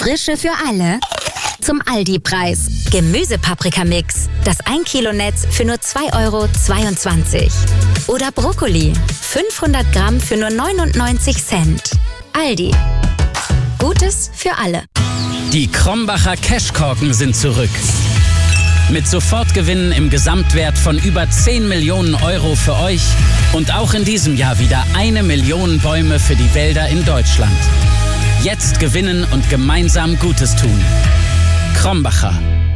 Frische für alle zum Aldi-Preis. Gemüsepaprikamix. Das 1 Kilo Netz für nur 2,22 €. Oder Brokkoli. 500 Gramm für nur 99 Cent. Aldi. Gutes für alle. Die Krombacher Cashkorken sind zurück. Mit Sofortgewinnen im Gesamtwert von über 10 Millionen € für euch und auch in diesem Jahr wieder 1 Million Bäume für die Wälder in Deutschland. Jetzt gewinnen und gemeinsam Gutes tun. Krombacher.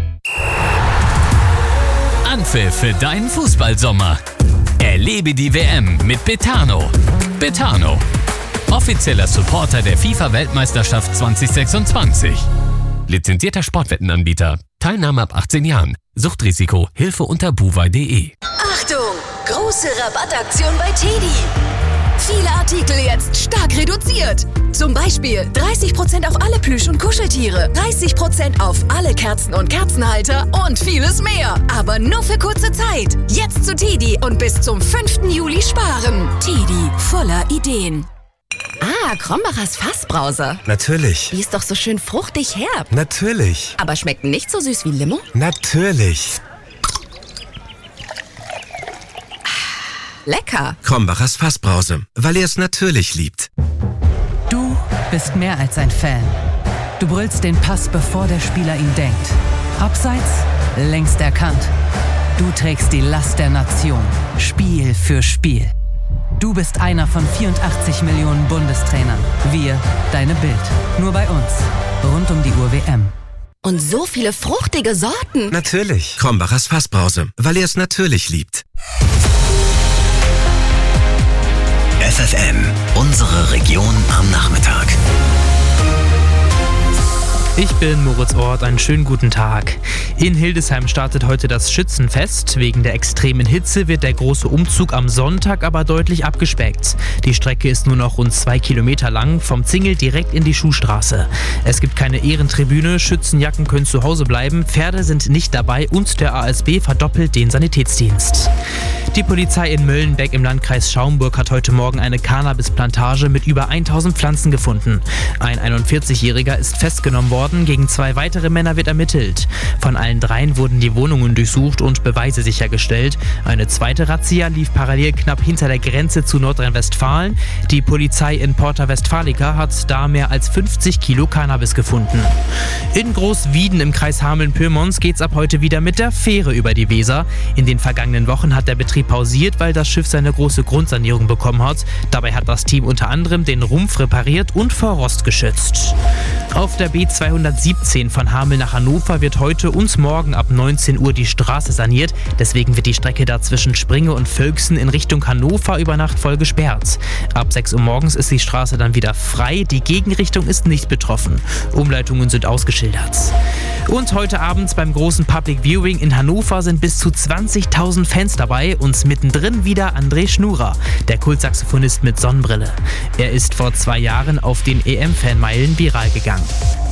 Anpfiff für deinen Fußballsommer. Erlebe die WM mit Betano. Betano, offizieller Supporter der FIFA-Weltmeisterschaft 2026. Lizenzierter Sportwettenanbieter. Teilnahme ab 18 Jahren. Suchtrisiko. Hilfe unter buwei.de. Achtung! Große Rabattaktion bei TEDi. Viele Artikel jetzt stark reduziert. Zum Beispiel 30% auf alle Plüsch- und Kuscheltiere, 30% auf alle Kerzen und Kerzenhalter und vieles mehr. Aber nur für kurze Zeit. Jetzt zu TEDi und bis zum 5. Juli sparen. TEDi, voller Ideen. Ah, Krombachers Fassbrause. Natürlich. Die ist doch so schön fruchtig herb. Natürlich. Aber schmeckt nicht so süß wie Limo? Natürlich. Lecker. Krombachers Fassbrause, weil ihr es natürlich liebt. Du bist mehr als ein Fan. Du brüllst den Pass, bevor der Spieler ihn denkt. Abseits, längst erkannt. Du trägst die Last der Nation, Spiel für Spiel. Du bist einer von 84 Millionen Bundestrainern. Wir, deine Bild. Nur bei uns. Rund um die Uhr WM. Und so viele fruchtige Sorten. Natürlich. Krombachers Fassbrause, weil ihr es natürlich liebt. FFN, unsere Region am Nachmittag. Ich bin Moritz Ort, einen schönen guten Tag. In Hildesheim startet heute das Schützenfest. Wegen der extremen Hitze wird der große Umzug am Sonntag aber deutlich abgespeckt. Die Strecke ist nur noch rund 2 Kilometer lang, vom Zingel direkt in die Schuhstraße. Es gibt keine Ehrentribüne, Schützenjacken können zu Hause bleiben, Pferde sind nicht dabei und der ASB verdoppelt den Sanitätsdienst. Die Polizei in Möllenbeck im Landkreis Schaumburg hat heute Morgen eine Cannabisplantage mit über 1000 Pflanzen gefunden. Ein 41-Jähriger ist festgenommen worden, gegen 2 weitere Männer wird ermittelt. Von allen 3 wurden die Wohnungen durchsucht und Beweise sichergestellt. Eine zweite Razzia lief parallel knapp hinter der Grenze zu Nordrhein-Westfalen. Die Polizei in Porta Westfalica hat da mehr als 50 Kilo Cannabis gefunden. In Großwieden im Kreis Hameln-Pyrmont geht's ab heute wieder mit der Fähre über die Weser. In den vergangenen Wochen hat der Betrieb pausiert, weil das Schiff seine große Grundsanierung bekommen hat. Dabei hat das Team unter anderem den Rumpf repariert und vor Rost geschützt. Auf der B217 von Hameln nach Hannover wird heute und morgen ab 19 Uhr die Straße saniert. Deswegen wird die Strecke da zwischen Springe und Völksen in Richtung Hannover über Nacht voll gesperrt. Ab 6 Uhr morgens ist die Straße dann wieder frei. Die Gegenrichtung ist nicht betroffen. Umleitungen sind ausgeschildert. Und heute Abend beim großen Public Viewing in Hannover sind bis zu 20.000 Fans dabei und mittendrin wieder André Schnurer, der Kultsaxophonist mit Sonnenbrille. Er ist vor 2 Jahren auf den EM-Fanmeilen viral gegangen.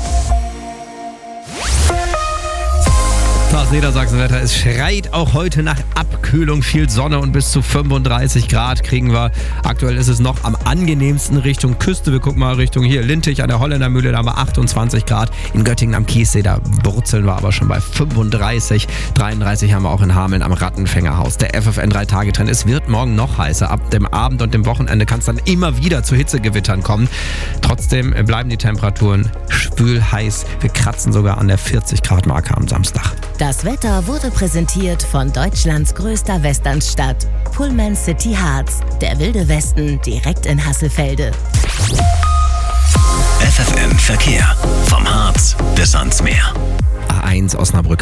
Das Niedersachsenwetter, es schreit auch heute nach Abkühlung, viel Sonne und bis zu 35 Grad kriegen wir. Aktuell ist es noch am angenehmsten Richtung Küste. Wir gucken mal Richtung hier Lintich an der Holländermühle, da haben wir 28 Grad. In Göttingen am Kiessee, da brutzeln wir aber schon bei 35. 33 haben wir auch in Hameln am Rattenfängerhaus. Der FFN 3-Tage-Trend, es wird morgen noch heißer. Ab dem Abend und dem Wochenende kann es dann immer wieder zu Hitzegewittern kommen. Trotzdem bleiben die Temperaturen schwül heiß. Wir kratzen sogar an der 40-Grad-Marke am Samstag. Das Wetter wurde präsentiert von Deutschlands größter Westernstadt, Pullman City Harz, der wilde Westen direkt in Hasselfelde. FFN Verkehr, vom Harz bis ans Meer. A1 Osnabrück.